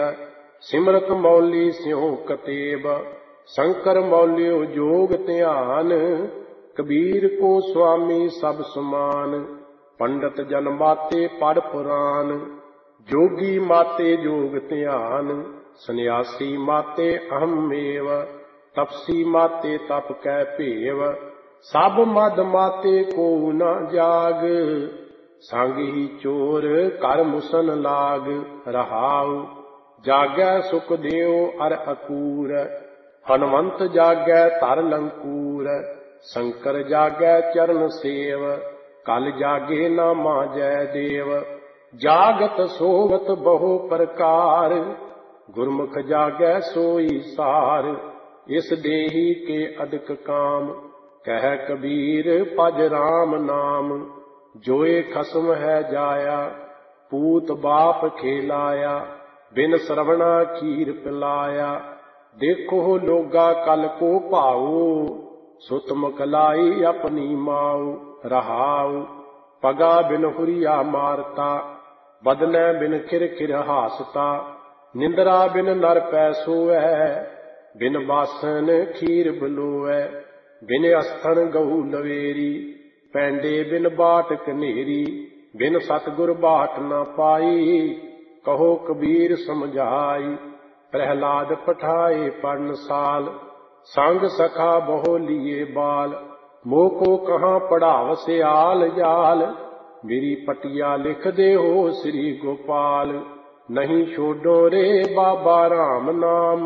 सिमरत मौली स्यों कतेब, शंकर मौल्यो जोग ध्यान। कबीर को स्वामी सब समान, पंडित जन माते पढ़ पुराण। जोगी माते जोग ध्यान, सन्यासी माते अहमेव। तपसी माते तप कै भेव, सब मद माते को न जाग। संग ही चोर कर मुसन लाग, रहाऊ। जागै सुखदेव अर अकूर, हनुमंत जागै तर लंकूर। शंकर जागै चरण सेव, कल जागे नामा जय देव। जागत सोवत बहु प्रकार, गुरमुख जागै सोई सार। इस देही के अधिक काम, कह कबीर पज राम नाम। जोए खसम है जाया, पूत बाप खेलाया। बिन श्रवणा खीर पिलाया, देखो लोगा कल को भाऊ। सुत मुकलाई अपनी माऊ, रहाऊ। पगा बिन हुरिया मारता, बदनै बिन खिर खिर हासता। निंद्रा बिन नर पै सोवै, बिन बासन खीर बलोवै। बिन अस्थन गऊ लवेरी, पैंडे बिन बाट कनेरी। बिन सतगुर बाट न पाई, कहो कबीर समझाई। प्रहलाद पठाए पर्णसाल, संग सखा बहु लिए बाल। मोह को कहाँ पढ़ाव सियाल जाल, मेरी पटिया लिख दे हो श्री गोपाल। नहीं छोड़ो रे बाबा राम नाम,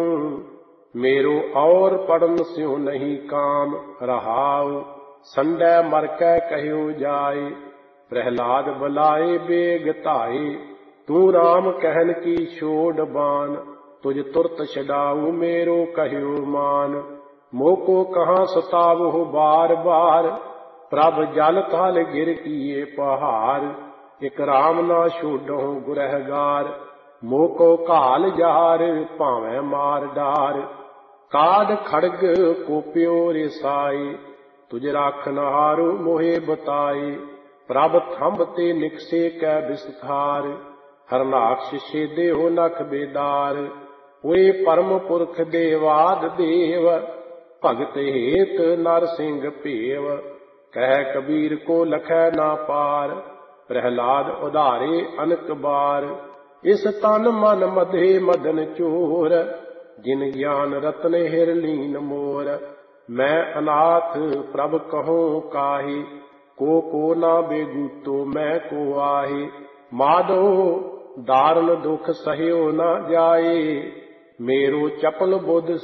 मेरो और पढ़न स्यों नहीं काम। रहाऊ संडै मर कै कहो जाए, प्रहलाद बुलाए बेग धाए। तू राम कहन की छोड़ बान, तुझ तुरत छडाऊ मेरो कहो मान। मोह को कहाँ सतावो बार बार, प्रभ जल थल गिर किए पहाड़। एक राम ना छोड़ो गुरहगार, मोह को काल जार भावें मार डार। काड खड़ग कोप्यो रे साई, तुझ राखनहारो मोहे बताए। प्रभ थंब ते निकसे कै विस्तार, हरनाक्ष छेदे हो नख बेदार। होए परम पुरख देवाद देव, भगत हेत नर सिंह भेव। कह कबीर को लखै ना पार, प्रहलाद उधारे अनक बार। इस तन मन मधे मदन चोर, जिन ज्ञान रत्न हिर लीन मोर। मैं अनाथ प्रभ कहूँ काहे, को ना बेगूतो मैं को आहे। माधो दारुण दुख सहयो न जाए, मेरो चपल बुध